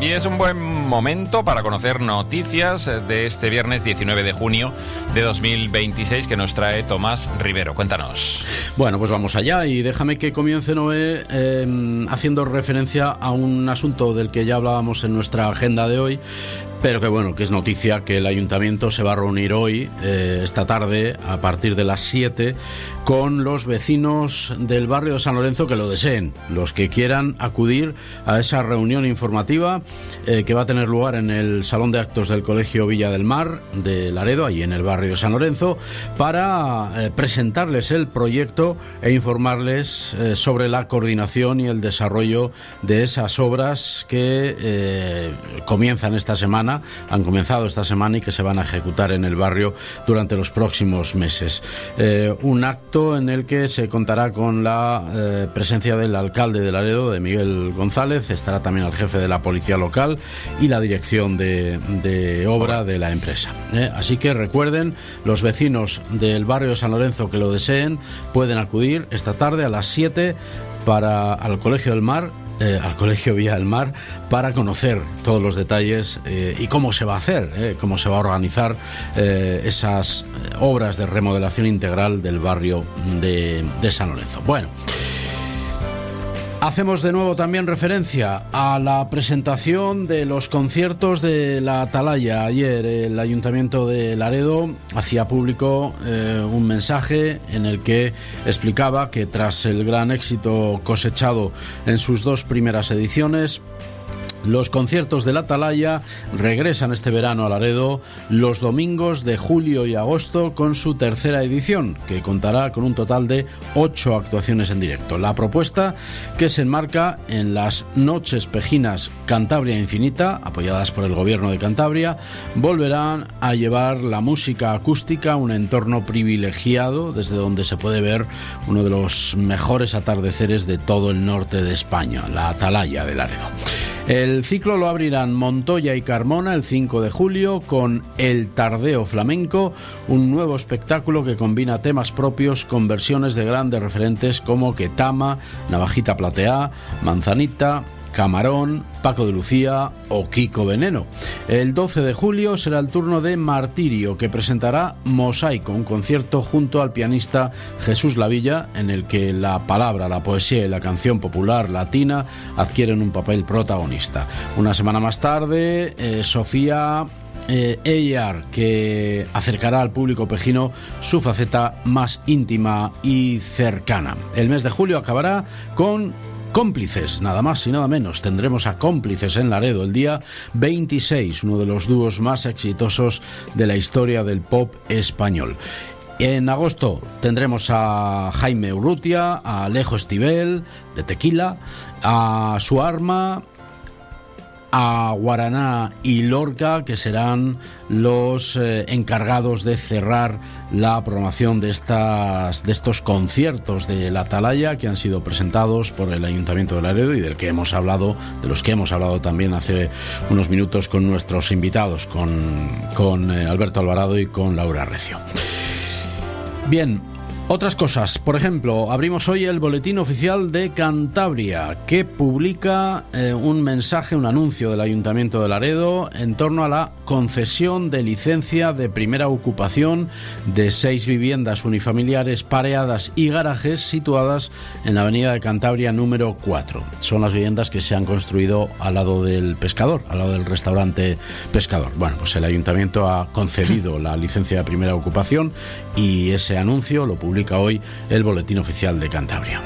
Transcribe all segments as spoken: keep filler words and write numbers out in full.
y es un buen momento para conocer noticias de este viernes diecinueve de junio de dos mil veintiséis que nos trae Tomás Rivero. Cuéntanos. Bueno, pues vamos allá y déjame que comience, Noé, eh, haciendo referencia a un asunto del que ya hablábamos en nuestra agenda de hoy, pero que bueno, que es noticia que el Ayuntamiento se va a reunir hoy, eh, esta tarde, a partir de las siete, con los vecinos del barrio de San Lorenzo que lo deseen, los que quieran acudir a esa reunión informativa eh, que va a tener lugar en el Salón de Actos del Colegio Villa del Mar de Laredo, ahí en el barrio de San Lorenzo, para eh, presentarles el proyecto e informarles eh, sobre la coordinación y el desarrollo de esas obras que eh, comienzan esta semana, han comenzado esta semana y que se van a ejecutar en el barrio durante los próximos meses. Eh, un acto en el que se contará con la eh, presencia del alcalde de Laredo, de Miguel González, estará también el jefe de la policía local y la dirección de, de obra de la empresa. Eh, así que recuerden, los vecinos del barrio de San Lorenzo que lo deseen pueden acudir esta tarde a las siete para, al Colegio del Mar, Eh, al Colegio Villa del Mar, para conocer todos los detalles eh, y cómo se va a hacer, eh, cómo se va a organizar eh, esas obras de remodelación integral del barrio de, de San Lorenzo. Bueno, hacemos de nuevo también referencia a la presentación de los conciertos de la Atalaya. Ayer el Ayuntamiento de Laredo hacía público eh, un mensaje en el que explicaba que tras el gran éxito cosechado en sus dos primeras ediciones, los conciertos de la Atalaya regresan este verano a Laredo los domingos de julio y agosto con su tercera edición, que contará con un total de ocho actuaciones en directo. La propuesta, que se enmarca en las Noches Pejinas Cantabria Infinita, apoyadas por el Gobierno de Cantabria, volverán a llevar la música acústica a un entorno privilegiado desde donde se puede ver uno de los mejores atardeceres de todo el norte de España, la Atalaya de Laredo. El ciclo lo abrirán Montoya y Carmona el cinco de julio con El Tardeo Flamenco, un nuevo espectáculo que combina temas propios con versiones de grandes referentes como Ketama, Navajita Plateá, Manzanita, Camarón, Paco de Lucía o Kiko Veneno. El doce de julio será el turno de Martirio, que presentará Mosaico, un concierto junto al pianista Jesús Lavilla, en el que la palabra, la poesía y la canción popular latina adquieren un papel protagonista. Una semana más tarde, eh, Sofía Eh, Eyar, que acercará al público pejino su faceta más íntima y cercana. El mes de julio acabará con Cómplices, nada más y nada menos. Tendremos a Cómplices en Laredo el día veintiséis, uno de los dúos más exitosos de la historia del pop español. En agosto tendremos a Jaime Urrutia, a Alejo Estivell de Tequila, a Su Arma, a Guaraná y Lorca, que serán los eh, encargados de cerrar la programación de estas de estos conciertos de la Atalaya, que han sido presentados por el Ayuntamiento de Laredo y del que hemos hablado, de los que hemos hablado también hace unos minutos con nuestros invitados, con, con eh, Alberto Alvarado y con Laura Recio. Bien, otras cosas. Por ejemplo, abrimos hoy el Boletín Oficial de Cantabria, que publica eh, un mensaje, un anuncio del Ayuntamiento de Laredo en torno a la concesión de licencia de primera ocupación de seis viviendas unifamiliares pareadas y garajes situadas en la avenida de Cantabria número cuatro. Son las viviendas que se han construido al lado del Pescador, al lado del restaurante Pescador. Bueno, pues el Ayuntamiento ha concedido la licencia de primera ocupación y ese anuncio lo publica hoy el Boletín Oficial de Cantabria.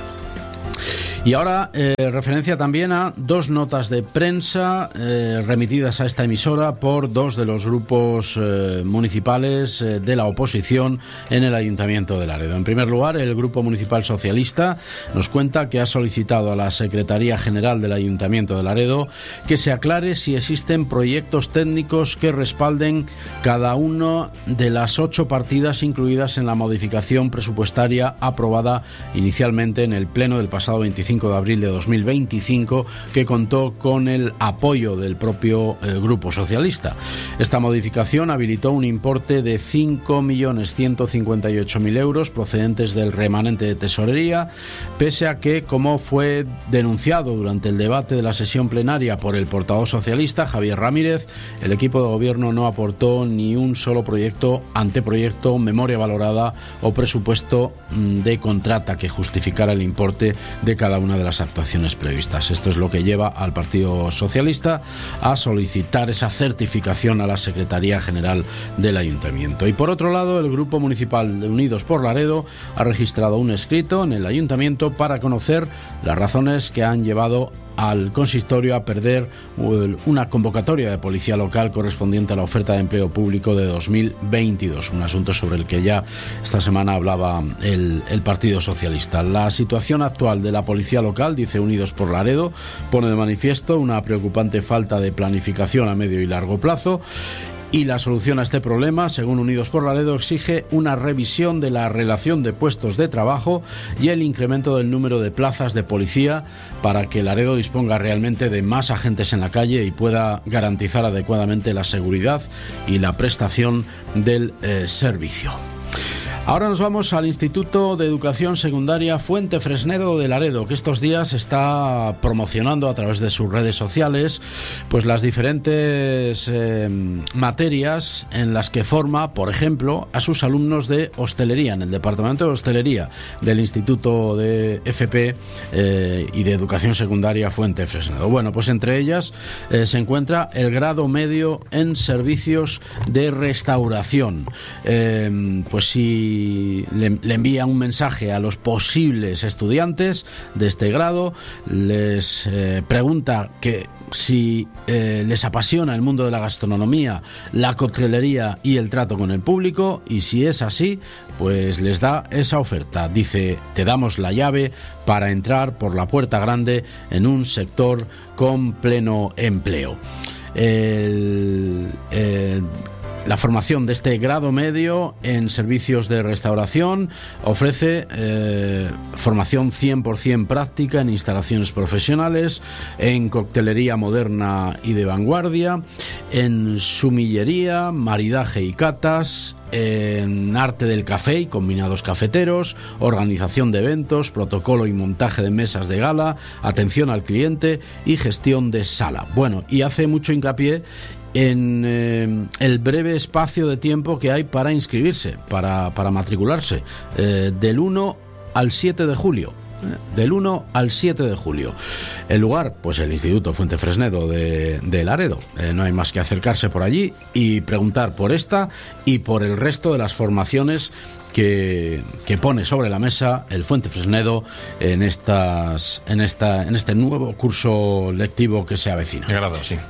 Y ahora eh, referencia también a dos notas de prensa eh, remitidas a esta emisora por dos de los grupos eh, municipales eh, de la oposición en el Ayuntamiento de Laredo. En primer lugar, el Grupo Municipal Socialista nos cuenta que ha solicitado a la Secretaría General del Ayuntamiento de Laredo que se aclare si existen proyectos técnicos que respalden cada una de las ocho partidas incluidas en la modificación presupuestaria aprobada inicialmente en el Pleno del pasado veinticinco veinticinco de abril de dos mil veinticinco, que contó con el apoyo del propio eh, Grupo Socialista. Esta modificación habilitó un importe de cinco millones ciento cincuenta y ocho mil euros procedentes del remanente de tesorería, pese a que, como fue denunciado durante el debate de la sesión plenaria por el portavoz socialista Javier Ramírez, el equipo de gobierno no aportó ni un solo proyecto, anteproyecto, memoria valorada o presupuesto de contrata que justificara el importe de cada una de las actuaciones previstas. Esto es lo que lleva al Partido Socialista a solicitar esa certificación a la Secretaría General del Ayuntamiento. Y por otro lado, el Grupo Municipal de Unidos por Laredo ha registrado un escrito en el Ayuntamiento para conocer las razones que han llevado al consistorio a perder una convocatoria de policía local correspondiente a la oferta de empleo público de dos mil veintidós, un asunto sobre el que ya esta semana hablaba el, el Partido Socialista. La situación actual de la policía local, dice Unidos por Laredo, pone de manifiesto una preocupante falta de planificación a medio y largo plazo. Y la solución a este problema, según Unidos por Laredo, exige una revisión de la relación de puestos de trabajo y el incremento del número de plazas de policía para que Laredo disponga realmente de más agentes en la calle y pueda garantizar adecuadamente la seguridad y la prestación del eh, servicio. Ahora nos vamos al Instituto de Educación Secundaria Fuente Fresnedo de Laredo, que estos días está promocionando a través de sus redes sociales pues las diferentes eh, materias en las que forma, por ejemplo, a sus alumnos de hostelería, en el Departamento de Hostelería del Instituto de F P eh, y de Educación Secundaria Fuente Fresnedo. Bueno, pues entre ellas eh, se encuentra el grado medio en servicios de restauración. Eh, pues si Le, le envía un mensaje a los posibles estudiantes de este grado, les eh, pregunta que si eh, les apasiona el mundo de la gastronomía, la coctelería y el trato con el público, y si es así, pues les da esa oferta. Dice: te damos la llave para entrar por la puerta grande en un sector con pleno empleo. El... el La formación de este grado medio en servicios de restauración ofrece eh, formación cien por ciento práctica en instalaciones profesionales, en coctelería moderna y de vanguardia, en sumillería, maridaje y catas, en arte del café y combinados cafeteros, organización de eventos, protocolo y montaje de mesas de gala, atención al cliente y gestión de sala. Bueno, y hace mucho hincapié en eh, el breve espacio de tiempo que hay para inscribirse, para, para matricularse, eh, del uno al siete de julio. Del uno al siete de julio. El lugar, pues el Instituto Fuente Fresnedo de, de Laredo. Eh, no hay más que acercarse por allí y preguntar por esta y por el resto de las formaciones que, que pone sobre la mesa el Fuente Fresnedo en estas, en esta, en este nuevo curso lectivo que se avecina. De grado, sí.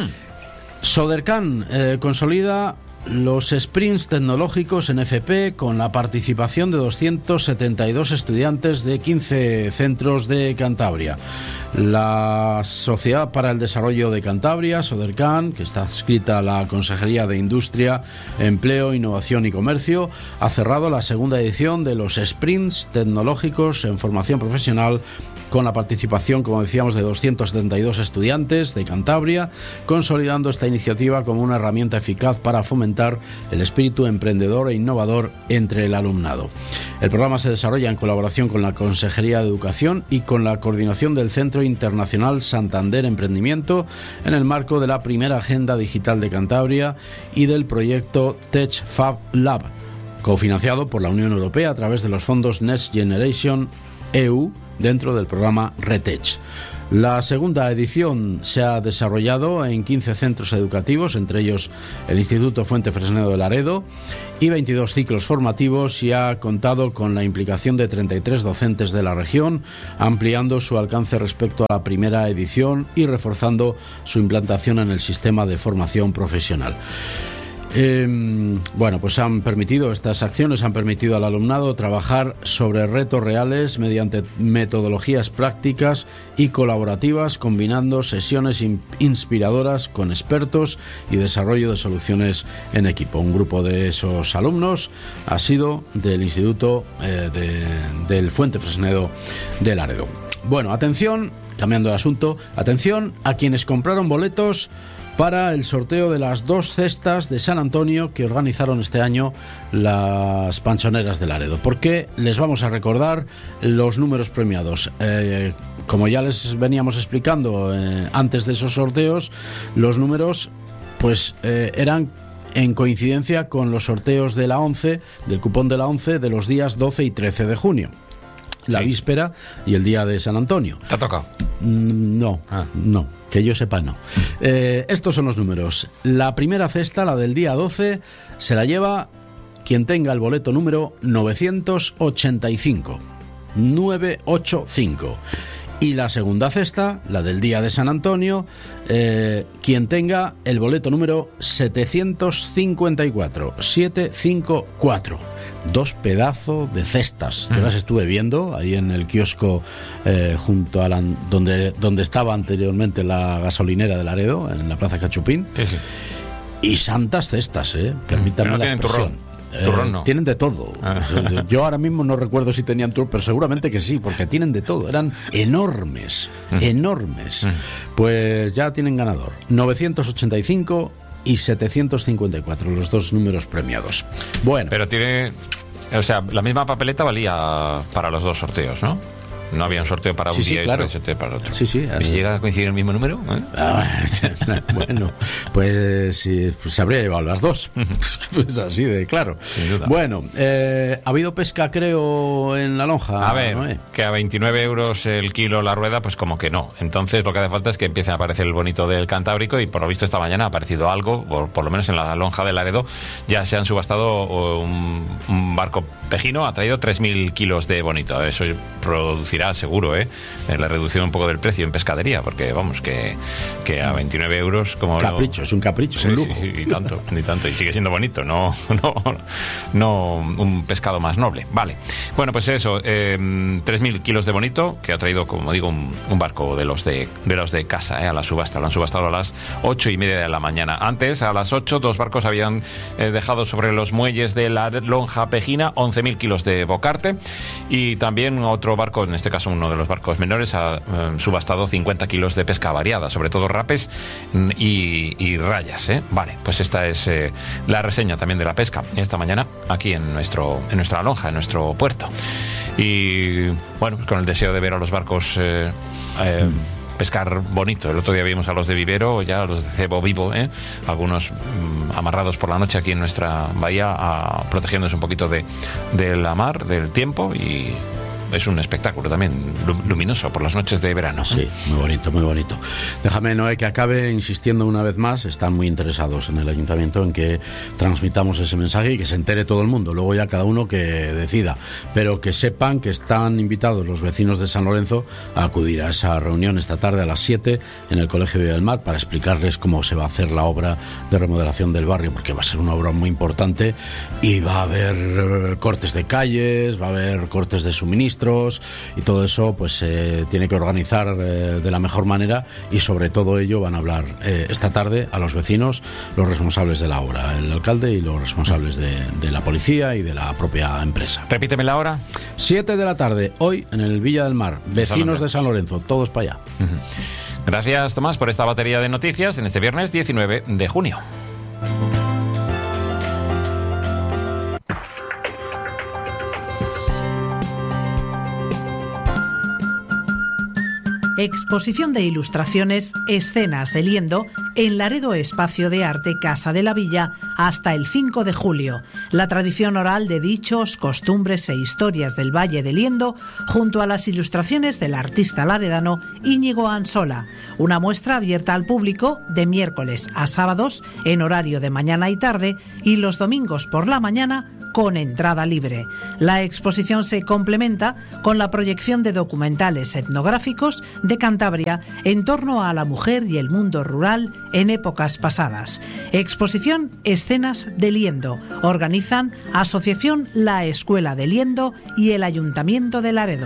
Sodercan eh, consolida los sprints tecnológicos en F P con la participación de doscientos setenta y dos estudiantes de quince centros de Cantabria. La Sociedad para el Desarrollo de Cantabria, Sodercan, que está adscrita a la Consejería de Industria, Empleo, Innovación y Comercio, ha cerrado la segunda edición de los sprints tecnológicos en formación profesional con la participación, como decíamos, de doscientos setenta y dos estudiantes de Cantabria, consolidando esta iniciativa como una herramienta eficaz para fomentar el espíritu emprendedor e innovador entre el alumnado. El programa se desarrolla en colaboración con la Consejería de Educación y con la coordinación del Centro Internacional Santander Emprendimiento en el marco de la primera Agenda Digital de Cantabria y del proyecto Tech Fab Lab, cofinanciado por la Unión Europea a través de los fondos Next Generation E U dentro del programa ReTech. La segunda edición se ha desarrollado en quince centros educativos, entre ellos el Instituto Fuente Fresnedo de Laredo, y veintidós ciclos formativos, y ha contado con la implicación de treinta y tres docentes de la región, ampliando su alcance respecto a la primera edición y reforzando su implantación en el sistema de formación profesional. Eh, bueno, pues han permitido, estas acciones han permitido al alumnado trabajar sobre retos reales mediante metodologías prácticas y colaborativas, combinando sesiones in- inspiradoras con expertos y desarrollo de soluciones en equipo. Un grupo de esos alumnos ha sido del Instituto eh, de, del Fuente Fresnedo de Laredo. Bueno, atención, cambiando de asunto, atención a quienes compraron boletos para el sorteo de las dos cestas de San Antonio que organizaron este año las Panchoneras de Laredo, porque les vamos a recordar los números premiados. Eh, como ya les veníamos explicando eh, antes de esos sorteos, los números pues eh, eran en coincidencia con los sorteos de la once, del cupón de la once, de los días doce y trece de junio. La sí. víspera y el día de San Antonio. ¿Te ha tocado? Mm, no, ah. no, que yo sepa no. Eh, estos son los números. La primera cesta, la del día doce, se la lleva quien tenga el boleto número novecientos ochenta y cinco. novecientos ochenta y cinco. Y la segunda cesta, la del día de San Antonio, eh, quien tenga el boleto número setecientos cincuenta y cuatro. setecientos cincuenta y cuatro. Dos pedazos de cestas. Yo las estuve viendo ahí en el kiosco eh, junto a la, donde, donde estaba anteriormente la gasolinera de Laredo, en la Plaza Cachupín. Sí, sí. Y santas cestas, ¿eh? Permítanme no la expresión. Turrón. Turrón no. Eh, tienen de todo. Ah. Yo ahora mismo no recuerdo si tenían turrón, pero seguramente que sí, porque tienen de todo. Eran enormes, mm. enormes. Mm. Pues ya tienen ganador. novecientos ochenta y cinco y setecientos cincuenta y cuatro, los dos números premiados. Bueno. Pero tiene... O sea, la misma papeleta valía para los dos sorteos, ¿no? No había un sorteo para un sí, sí, día claro. y otro sorteo para otro. Sí, sí. ¿Y llega a coincidir el mismo número? ¿Eh? Ah, bueno, pues, sí, pues se habría llevado las dos. Pues así de claro. Sin duda. Bueno, eh, ha habido pesca, creo, en la lonja. A ver, ¿no, eh? que a veintinueve euros el kilo la rueda, pues como que no. Entonces lo que hace falta es que empiece a aparecer el bonito del Cantábrico y por lo visto esta mañana ha aparecido algo, por, por lo menos en la lonja de Laredo, ya se han subastado un, un barco pejino, ha traído tres mil kilos de bonito. Eso producirá seguro, ¿eh? La reducción un poco del precio en pescadería, porque vamos, que, que a veintinueve euros como... Capricho, lo... es un capricho, sí, un lujo. Sí, y tanto, ni tanto, y sigue siendo bonito, no, no, no un pescado más noble. Vale, bueno, pues eso, eh, tres mil kilos de bonito, que ha traído, como digo, un, un barco de los de, de los de casa, ¿eh? A la subasta, lo han subastado a las ocho y media de la mañana. Antes, a las ocho, dos barcos habían eh, dejado sobre los muelles de la lonja pejina once mil kilos de bocarte, y también otro barco, en este caso uno de los barcos menores, ha eh, subastado cincuenta kilos de pesca variada, sobre todo rapes y, y rayas, ¿eh? Vale, pues esta es eh, la reseña también de la pesca esta mañana aquí en nuestro en nuestra lonja, en nuestro puerto. Y bueno, con el deseo de ver a los barcos eh, eh, mm. pescar bonito. El otro día vimos a los de vivero, ya a los de cebo vivo, ¿eh? Algunos mm, amarrados por la noche aquí en nuestra bahía, a, protegiéndose un poquito de, de la mar, del tiempo, y es un espectáculo también luminoso por las noches de verano. Sí, muy bonito, muy bonito. Déjame, Noé, que acabe insistiendo una vez más. Están muy interesados en el ayuntamiento en que transmitamos ese mensaje y que se entere todo el mundo. Luego ya cada uno que decida. Pero que sepan que están invitados los vecinos de San Lorenzo a acudir a esa reunión esta tarde a las siete en el Colegio Villa del Mar para explicarles cómo se va a hacer la obra de remodelación del barrio, porque va a ser una obra muy importante y va a haber cortes de calles, va a haber cortes de suministro, y todo eso pues eh, tiene que organizar eh, de la mejor manera, y sobre todo ello van a hablar eh, esta tarde a los vecinos, los responsables de la obra, el alcalde y los responsables de, de la policía y de la propia empresa. Repíteme la hora. siete de la tarde, hoy en el Villa del Mar, vecinos de San Lorenzo, todos para allá. Uh-huh. Gracias, Tomás, por esta batería de noticias en este viernes diecinueve de junio. Exposición de ilustraciones Escenas de Liendo en Laredo Espacio de Arte Casa de la Villa hasta el cinco de julio. La tradición oral de dichos, costumbres e historias del Valle de Liendo junto a las ilustraciones del artista laredano Íñigo Ansola. Una muestra abierta al público de miércoles a sábados en horario de mañana y tarde, y los domingos por la mañana con entrada libre. La exposición se complementa con la proyección de documentales etnográficos de Cantabria en torno a la mujer y el mundo rural en épocas pasadas. Exposición Escenas de Liendo. Organizan Asociación La Escuela de Liendo y el Ayuntamiento de Laredo.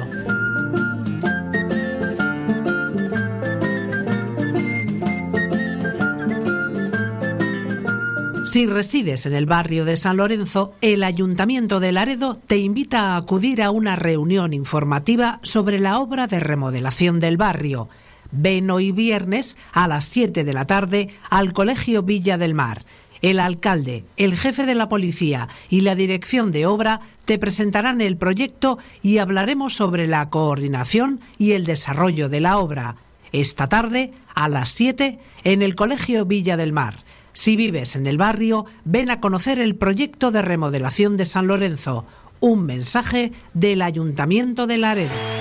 Si resides en el barrio de San Lorenzo, el Ayuntamiento de Laredo te invita a acudir a una reunión informativa sobre la obra de remodelación del barrio. Ven hoy viernes a las siete de la tarde al Colegio Villa del Mar. El alcalde, el jefe de la policía y la dirección de obra te presentarán el proyecto y hablaremos sobre la coordinación y el desarrollo de la obra. Esta tarde, a las siete, en el Colegio Villa del Mar. Si vives en el barrio, ven a conocer el proyecto de remodelación de San Lorenzo. Un mensaje del Ayuntamiento de Laredo.